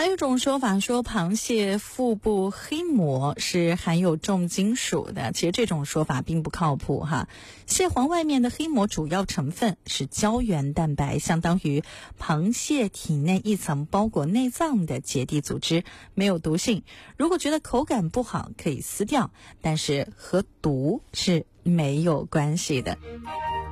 还有一种说法说螃蟹腹部黑膜是含有重金属的，其实这种说法并不靠谱哈。蟹黄外面的黑膜主要成分是胶原蛋白，相当于螃蟹体内一层包裹内脏的结缔组织，没有毒性。如果觉得口感不好可以撕掉，但是和毒是没有关系的。